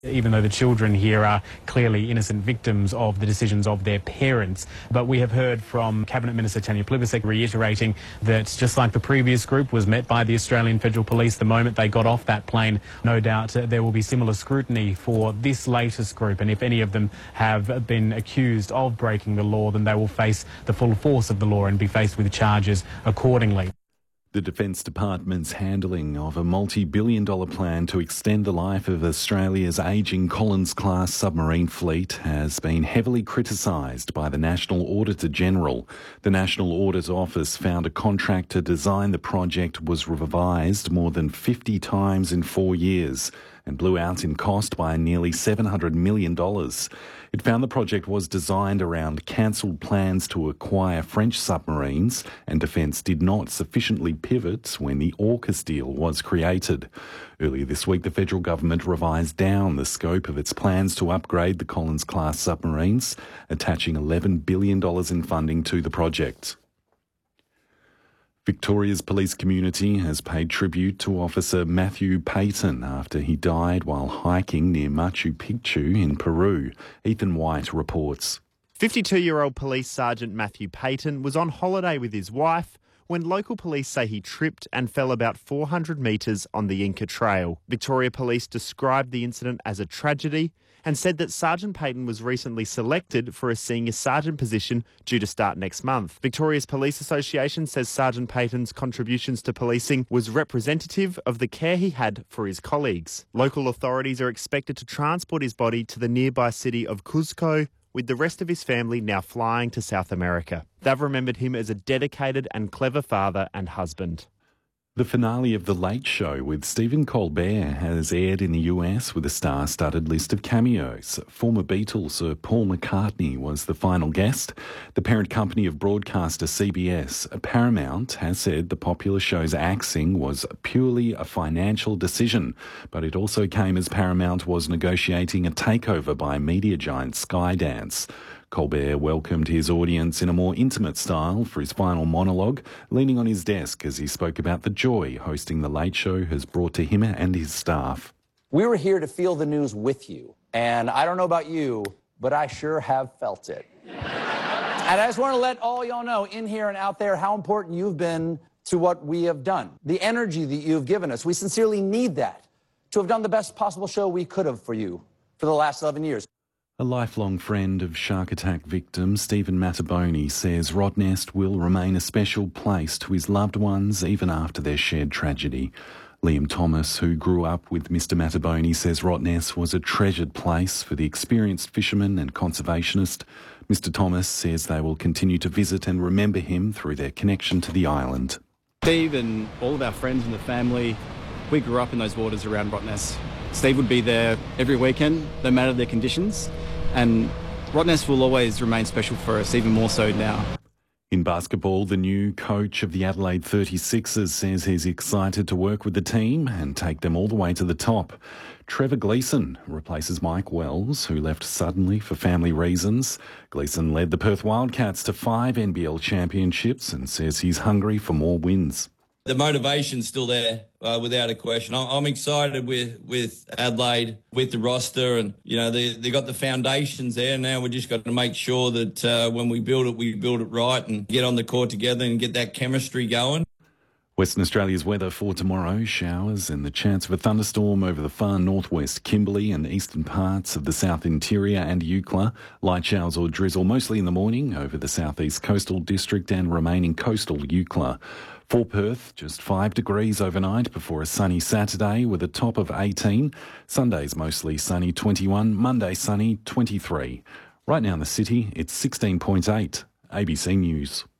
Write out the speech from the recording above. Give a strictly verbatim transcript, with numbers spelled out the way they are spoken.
Even though the children here are clearly innocent victims of the decisions of their parents. But we have heard from Cabinet Minister Tanya Plibersek reiterating that just like the previous group was met by the Australian Federal Police the moment they got off that plane, no doubt uh, there will be similar scrutiny for this latest group. And if any of them have been accused of breaking the law, then they will face the full force of the law and be faced with charges accordingly. The Defence Department's handling of a multi-billion dollar plan to extend the life of Australia's ageing Collins-class submarine fleet has been heavily criticised by the National Auditor-General. The National Audit Office found a contract to design the project was revised more than fifty times in four years and blew out in cost by nearly seven hundred million dollars. It found the project was designed around cancelled plans to acquire French submarines, and Defence did not sufficiently pivot when the AUKUS deal was created. Earlier this week, the federal government revised down the scope of its plans to upgrade the Collins-class submarines, attaching eleven billion dollars in funding to the project. Victoria's police community has paid tribute to Officer Matthew Payton after he died while hiking near Machu Picchu in Peru. Ethan White reports. fifty-two-year-old Police Sergeant Matthew Payton was on holiday with his wife when local police say he tripped and fell about four hundred metres on the Inca Trail. Victoria Police described the incident as a tragedy and said that Sergeant Payton was recently selected for a senior sergeant position due to start next month. Victoria's Police Association says Sergeant Payton's contributions to policing was representative of the care he had for his colleagues. Local authorities are expected to transport his body to the nearby city of Cuzco, with the rest of his family now flying to South America. They've remembered him as a dedicated and clever father and husband. The finale of The Late Show with Stephen Colbert has aired in the U S with a star-studded list of cameos. Former Beatles Sir Paul McCartney was the final guest. The parent company of broadcaster C B S, Paramount, has said the popular show's axing was purely a financial decision, but it also came as Paramount was negotiating a takeover by media giant Skydance. Colbert welcomed his audience in a more intimate style for his final monologue, leaning on his desk as he spoke about the joy hosting The Late Show has brought to him and his staff. We were here to feel the news with you, and I don't know about you, but I sure have felt it. And I just want to let all y'all know in here and out there how important you've been to what we have done. The energy that you've given us, we sincerely need that to have done the best possible show we could have for you for the last eleven years. A lifelong friend of shark attack victim Stephen Mattabone says Rottnest will remain a special place to his loved ones even after their shared tragedy. Liam Thomas, who grew up with Mister Mattabone, says Rottnest was a treasured place for the experienced fisherman and conservationist. Mister Thomas says they will continue to visit and remember him through their connection to the island. Steve and all of our friends and the family, we grew up in those waters around Rottnest. Steve would be there every weekend, no matter the conditions, and Rottnest will always remain special for us, even more so now. In basketball, the new coach of the Adelaide thirty-sixers says he's excited to work with the team and take them all the way to the top. Trevor Gleeson replaces Mike Wells, who left suddenly for family reasons. Gleeson led the Perth Wildcats to five N B L championships and says he's hungry for more wins. The motivation's still there, uh, without a question. I'm excited with, with Adelaide, with the roster, and, you know, they they got the foundations there. Now we just got to make sure that uh, when we build it, we build it right and get on the court together and get that chemistry going. Western Australia's weather for tomorrow: showers and the chance of a thunderstorm over the far northwest Kimberley and eastern parts of the south interior and Eucla. Light showers or drizzle mostly in the morning over the southeast coastal district and remaining coastal Eucla. For Perth, just five degrees overnight before a sunny Saturday with a top of eighteen. Sunday's mostly sunny, twenty-one. Monday sunny, twenty-three. Right now in the city, it's sixteen point eight. A B C News.